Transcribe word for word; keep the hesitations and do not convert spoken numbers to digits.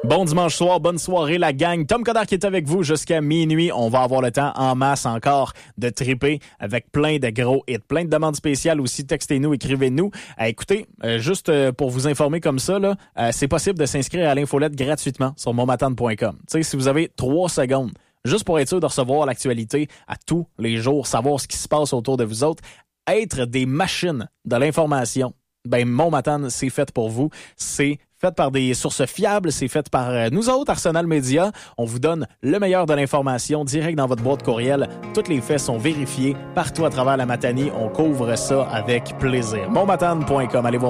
Bon dimanche soir, bonne soirée la gang. Tom Coderre qui est avec vous jusqu'à minuit. On va avoir le temps en masse encore de triper avec plein de gros hits. Plein de demandes spéciales aussi. Textez-nous, écrivez-nous. Euh, écoutez, euh, juste euh, pour vous informer comme ça, là, euh, c'est possible de s'inscrire à l'infolette gratuitement sur montmatane point com. Tu sais, si vous avez trois secondes, juste pour être sûr de recevoir l'actualité à tous les jours, savoir ce qui se passe autour de vous autres, être des machines de l'information, ben Montmatane, c'est fait pour vous. C'est fait par des sources fiables, c'est fait par euh, nous autres, Arsenal Média. On vous donne le meilleur de l'information direct dans votre boîte courriel. Toutes les faits sont vérifiés partout à travers la Matanie. On couvre ça avec plaisir. montmatane point com, allez voir.